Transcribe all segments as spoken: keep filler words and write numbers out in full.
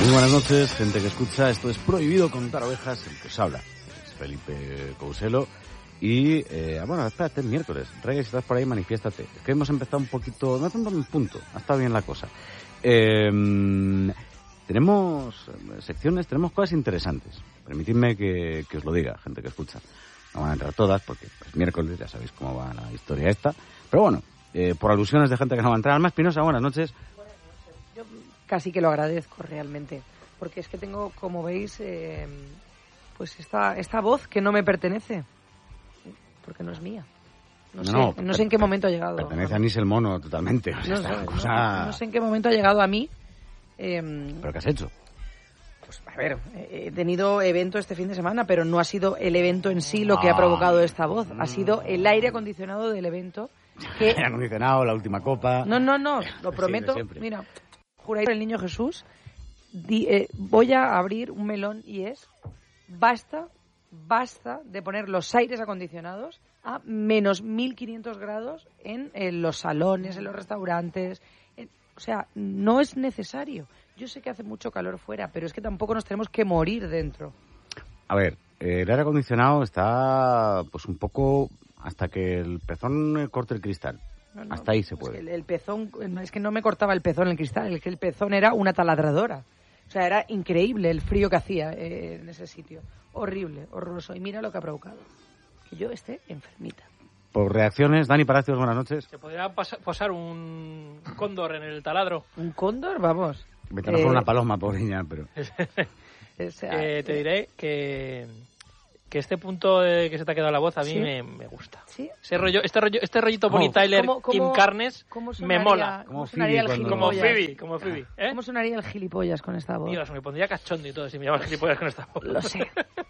Muy buenas noches, gente que escucha. Esto es Prohibido Contar Ovejas, el que os habla es Felipe Couselo. Y, eh, bueno, espérate, es miércoles. Reyes, si estás por ahí, manifiéstate. Es que hemos empezado un poquito, no tanto en el punto, ha estado bien la cosa. Eh, tenemos secciones, tenemos cosas interesantes. Permitidme que, que os lo diga, gente que escucha. No van a entrar todas, porque es miércoles, ya sabéis cómo va la historia esta. Pero bueno, eh, por alusiones de gente que no va a entrar. Alma Espinosa, buenas noches. Yo casi que lo agradezco realmente, porque es que tengo, como veis, eh, pues esta, esta voz que no me pertenece, porque no es mía. No, no sé, no sé en qué momento ha llegado. Pertenece a Nis el Mono totalmente. O sea, no, sé, cosa... no, no sé en qué momento ha llegado a mí. Eh, ¿Pero qué has hecho? Pues a ver, he tenido evento este fin de semana, pero no ha sido el evento en sí lo que ha provocado esta voz. Ha sido el aire acondicionado del evento. Que... El aire acondicionado, la última copa. No, no, no, lo prometo. Siempre, siempre. Mira, juráis por el niño Jesús, di, eh, voy a abrir un melón y es, basta, basta de poner los aires acondicionados a menos mil quinientos grados en, en los salones, en los restaurantes. En, o sea, no es necesario. Yo sé que hace mucho calor fuera, pero es que tampoco nos tenemos que morir dentro. A ver, el aire acondicionado está pues un poco hasta que el pezón corte el cristal. No, no, hasta ahí se puede. Es que el, el pezón, es que no me cortaba el pezón el cristal, es que el pezón era una taladradora. O sea, era increíble el frío que hacía eh, en ese sitio. Horrible, horroroso. Y mira lo que ha provocado. Que yo esté enfermita. Por reacciones, Dani Palacios, buenas noches. ¿Se podría pas- posar un cóndor en el taladro? ¿Un cóndor? Vamos. Vete a lo mejor eh... una paloma, pobre niña, pero... o sea, eh, te diré que... que este punto de que se te ha quedado la voz a mí ¿sí? me, me gusta. ¿Sí? Ese rollo, este rollo, este rollito Bonnie Tyler, ¿Cómo, cómo, Kim Carnes, sonaría, me mola. ¿Cómo, ¿Cómo sonaría el gilipollas? Como Phoebe, como Phoebe. ¿Eh? ¿Cómo sonaría el gilipollas con esta voz? Dios, me pondría cachondo y todo si me llamas gilipollas con esta voz. Lo sé.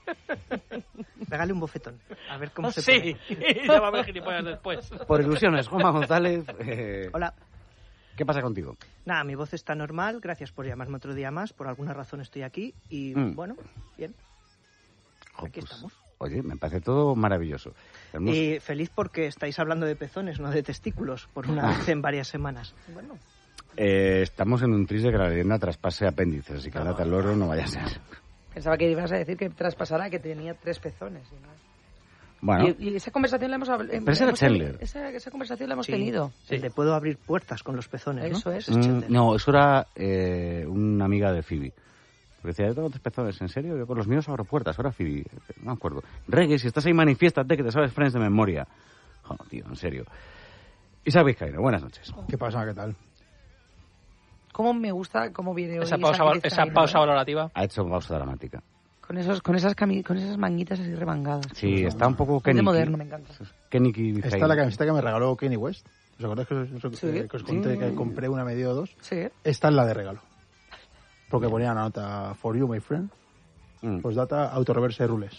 Pégale un bofetón, a ver cómo se sí, pone. Sí, llámame gilipollas después. Por ilusiones, Juanma González. Eh... Hola. ¿Qué pasa contigo? Nada, mi voz está normal, gracias por llamarme otro día más, por alguna razón estoy aquí y mm. bueno, bien. Oh, aquí pues, estamos. Oye, me parece todo maravilloso. Hemos... Y feliz porque estáis hablando de pezones, no de testículos, por una vez en varias semanas. Bueno. Eh, estamos en un tris de que la leyenda traspase apéndices, así que no, al loro no vaya a ser. Pensaba que ibas a decir que traspasara que tenía tres pezones. Y no. Bueno. Y, y esa conversación la hemos hablado. Pero ese era Chandler. Esa, esa conversación la hemos sí, tenido. Sí. Le puedo abrir puertas con los pezones, ¿no? Eso es. Mm, no, eso era eh, una amiga de Phoebe. Porque decía, yo tengo tres pezones, ¿en serio? Yo con los míos abro puertas. Ahora Phoebe, no me acuerdo. Reggae, si estás ahí, manifiéstate que te sabes Friends de memoria. Oh, tío, en serio. Isaac Vizcaíno, buenas noches. ¿Qué pasa? ¿Qué tal? ¿Cómo me gusta cómo viene hoy esa pausa, val- esa pausa valorativa? Ha hecho pausa dramática. Con esos, con esas cami- con esas manguitas así remangadas. Sí, no, está un poco Kenny. De moderno, me encanta. Kenny Esta es la camiseta que me regaló Kanye West. ¿Os acordáis que os, sí. que os conté sí. que compré una media o dos? Sí. Esta es la de regalo. Porque ponía una nota, for you, my friend. Mm. Postdata, autorreverse rules.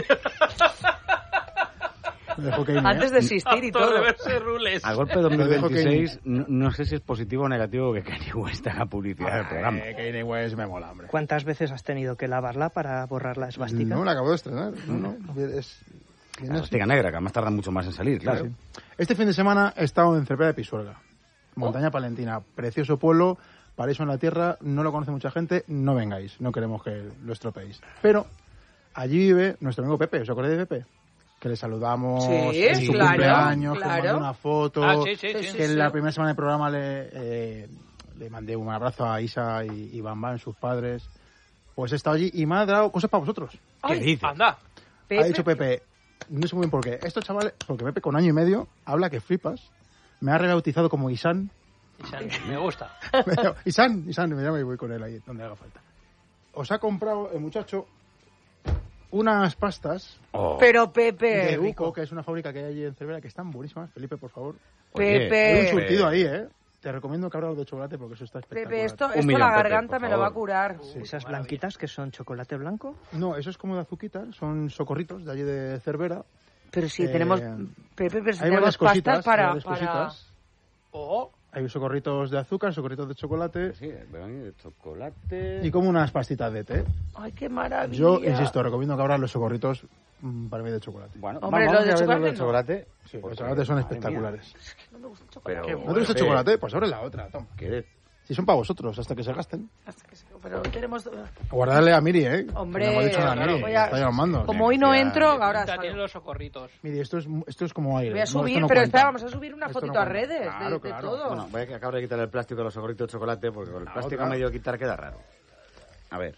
Me dejó Kanye, Antes de existir y todo. Rules. A golpe de dos mil veintiséis, no, no sé si es positivo o negativo que Kanye West haga publicidad del programa. Eh, Kanye West me mola, hombre. ¿Cuántas veces has tenido que lavarla para borrar la esvástica? No, la acabo de estrenar. No, no. Es, la esvástica negra, que además tarda mucho más en salir, claro. Sí. Este fin de semana he estado en Cervera de Pisuerga, montaña oh. palentina, precioso pueblo, paraíso en la tierra, no lo conoce mucha gente, no vengáis, no queremos que lo estropeéis. Pero allí vive nuestro amigo Pepe, ¿os acordáis de Pepe? Que le saludamos sí, en su claro, cumpleaños, claro. que le mandó una foto, ah, sí, sí, sí, que sí, en sí. la primera semana del programa le, eh, le mandé un abrazo a Isa y, y Bambán, sus padres. Pues he estado allí y me ha dado cosas para vosotros. ¿Qué dices? Anda. ¿Pepe? Ha dicho Pepe, no sé muy bien por qué, estos chavales, porque Pepe con año y medio habla que flipas, me ha rebautizado como Isan. Isan, me gusta. Isan, Isan, me llama y voy con él ahí donde haga falta. Os ha comprado el muchacho unas pastas. Oh. Pero Pepe. De Uco, que es una fábrica que hay allí en Cervera, que están buenísimas. Felipe, por favor. Pepe. Hay un surtido ahí, ¿eh? Te recomiendo que abras los de chocolate porque eso está espectacular. Pepe, esto, esto millón, la garganta Pepe, me lo va a curar. Sí. ¿Esas blanquitas que son chocolate blanco? No, eso es como de azuquita, son socorritos de allí de Cervera. Pero sí, eh, tenemos... Pepe, pero si hay tenemos cositas, pastas para... Hay para... cositas. Oh. Hay socorritos de azúcar, socorritos de chocolate. Sí, de chocolate. Y como unas pastitas de té. Ay, qué maravilla. Yo, insisto, recomiendo que abran los socorritos mmm, para mí de chocolate. Bueno, hombre, vamos los de a ver chocolate. Los de chocolate. Sí, los chocolates son espectaculares. Es que no me gusta el chocolate. Pero, ¿no te gusta el chocolate? Pues abre la otra, toma. ¿Qué? Si son para vosotros, hasta que se gasten. Hasta que se... Pero tenemos... Guardarle a Miri, ¿eh? Hombre, no hemos dicho nada a Miri, voy a... está llamando. Como hoy no entro, ahora... Tiene los socorritos. Miri, esto es, esto es como aire. Voy a subir, no, no pero cuenta. espera, vamos a subir una Esto fotito no a cuenta. redes Claro, de, de claro. todo. Bueno, voy a acabar de quitar el plástico de los socorritos de chocolate porque con el La plástico otra. medio quitar queda raro. A ver.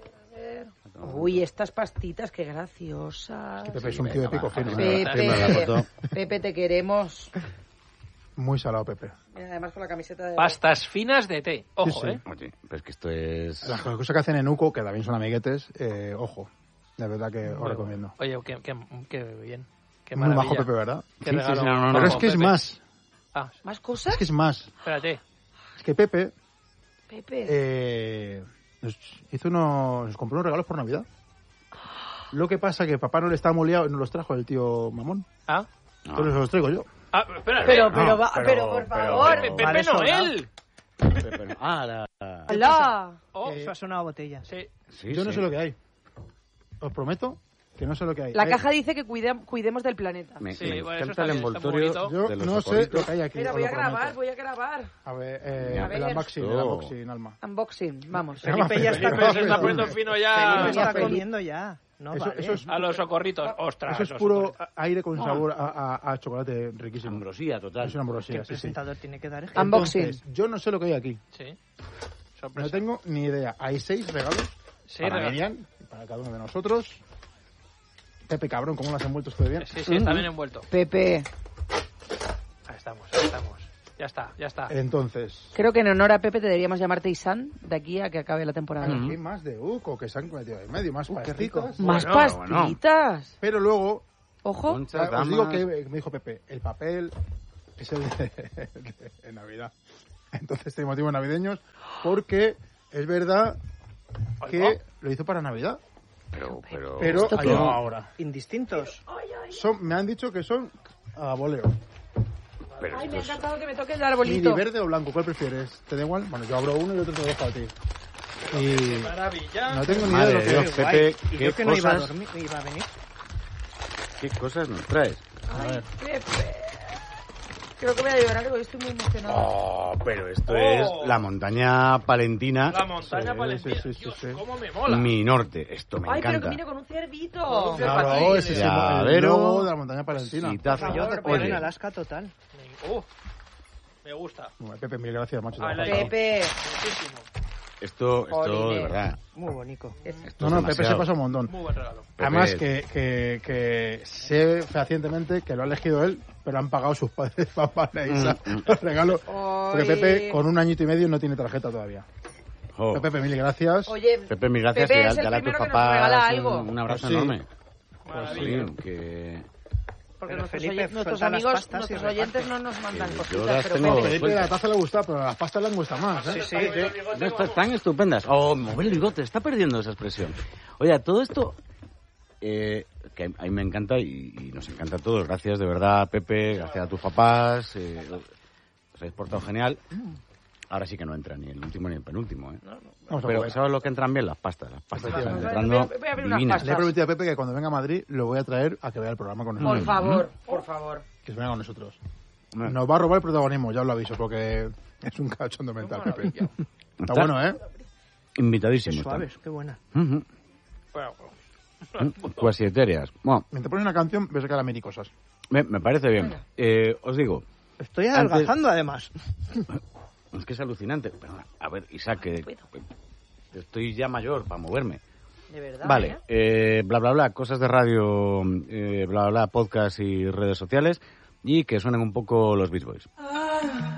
Uy, estas pastitas, qué graciosas. Es que Pepe es un tío de pico fino. Pepe. ¿eh? Hazme la Pepe, foto. Pepe, te queremos. Muy salado, Pepe. Mira, además con la camiseta de... Pastas finas de té. Ojo, Sí, sí. ¿eh? Oye, pero es que esto es... Las cosas que hacen en Uco, que también son amiguetes, eh, ojo. De verdad que os Muy recomiendo. bueno. Oye, qué, qué, qué bien. Qué Muy maravilla. bajo Pepe, ¿verdad? Qué Sí, sí, regalo. sí, no, no, Pero no. es que es Pepe. más. Ah, ¿Más cosas? Es que es más. espérate. Es que Pepe Pepe. eh, nos hizo unos, nos compró unos regalos por Navidad. Lo que pasa que papá no le estaba muy liado y nos los trajo el tío Mamón. Ah, Entonces los traigo yo. ah espérate. Pero, pero, No, va- pero- pero, por pero- favor. Pepe, Pepe Vale, Noel. Pepe, no. Ah, la... ¡Hala! Oh, Eso ha sonado a botella. sí. Sí, Yo no sí. sé lo que hay. Os prometo que no sé lo que hay. La Eh, caja dice que cuide- cuidemos del planeta. Me, Sí, me bueno, eso encanta está el bien, está muy envoltorio bonito. Yo de los no sé socorritos. lo que hay aquí. Mira, os voy lo a grabar, prometo. voy a grabar. A ver, eh, A el ver. unboxing, el Oh. unboxing, Alma. Unboxing, vamos. Felipe ya está Felipe se está comiendo. poniendo fino ya. Felipe está Felipe. comiendo ya. No, Eso- vale. eso es- A los socorritos. Ostras. Eso es los puro socorritos. aire con sabor a, a- a chocolate riquísimo. Ambrosía total. Es una ¿Qué ambrosía, sí, sí. presentador tiene que dar ejemplo? Unboxing. Entonces, yo no sé lo que hay aquí. Sí. No Sorpresa. tengo ni idea. Hay seis regalos Sí, para regalo. Miriam y para cada uno de nosotros. Pepe, cabrón, ¿cómo lo has envuelto esto de bien? Sí, sí, está bien envuelto. Pepe, Ahí estamos, ahí estamos. Ya está, ya está. Entonces, creo que en honor a Pepe deberíamos llamarte Isan de aquí a que acabe la temporada. aquí más de Uco que se han metido en medio, más pastitas. Más Bueno, pastitas. Pero luego, Ojo. Concha, os digo damas. que me dijo Pepe, el papel es el de, de Navidad. Entonces tenemos motivos navideños porque es verdad que lo hizo para Navidad, Pero, pero... pero ¿Esto ha qué? llegado ahora. Indistintos. Son, me han dicho que son a voleo. pero Ay, esto me ha es- encantado que me toque el Mini arbolito. verde o blanco, ¿cuál prefieres? ¿Te da igual? Bueno, yo abro uno y otro te lo dejo a ti. Y Maravilla. no tengo ni idea Madre de lo que Dios, es. Pepe, Guay. Y qué yo que no iba a, cosas, dormir, iba a venir. qué cosas nos traes. Ay, Pepe. Creo que voy a llorar, porque estoy muy emocionada. Oh, pero esto Oh. es la montaña palentina, La montaña Sí, palentina. sí, sí, sí, Dios, sí. cómo me mola. mi norte. Esto me Ay, pero que encanta. viene con un ciervito. Claro, ese es el, el Llavero, logo de la montaña palentina. sitazo. Yo te pongo Oye, en Alaska total. Uh, me gusta. Bueno, Pepe, mil gracias, macho. te Ah, lo la- paso. Pepe. Muchísimo. esto, esto Jolines. de verdad. Muy bonito. Esto No, es no, Pepe se demasiado. pasa un montón. Muy buen regalo. Pepe Además es- que, que, que sé fehacientemente que lo ha elegido él, pero han pagado sus padres papá e Isa Mm, mm. los regalos. Porque Ay. Pepe con un añito y medio no tiene tarjeta todavía. Jo. Pero Pepe, mil gracias. Oye, Pepe, mil gracias. Pepe y es el dale a tus primero que nos regala papás algo. un, un abrazo Pues sí. enorme. Maravilla. Sí, que... porque Pero nuestros, Felipe oye- nuestros suelta las amigos, pastas y nuestros reparte. oyentes no nos mandan Sí, yo cositas, las pero tengo- Pepe, Felipe, la taza le gusta, pero las pastas le han gustado más, ¿eh? Sí, sí. No, esto- están estupendas. Oh, mover el bigote, está perdiendo esa expresión. Oye, todo esto, eh, que a mí me encanta y, y nos encanta a todos. Gracias, de verdad, Pepe, gracias a tus papás. Eh, os habéis portado genial. Ahora sí que no entra ni el último ni el penúltimo, ¿eh? Vamos a Pero probar. ¿sabes lo que entran bien? Las pastas. Las pastas que están Voy a- entrando voy a abrir unas divinas. pastas. Le he prometido a Pepe que cuando venga a Madrid lo voy a traer a que vea el programa con por nosotros. favor, por favor. Que se venga con nosotros. Hombre. Nos va a robar el protagonismo, ya os lo aviso, porque es un cachondo mental, Pepe. Está Está bueno, ¿eh? Qué Invitadísimo. está. suaves, qué buena. Ujú. Bueno, Mm, Pues si etéreas. Bueno, Mientras pones una canción, ves que la mini cosas. me, me parece bien. Eh, os digo, Estoy Antes- adelgazando además. es que es alucinante. Pero, a ver, Isaac, que estoy ya mayor para moverme. De verdad. Vale, ¿eh? eh, bla, bla, bla, cosas de radio, eh, bla, bla, bla, podcast y redes sociales, y que suenen un poco los Beach Boys.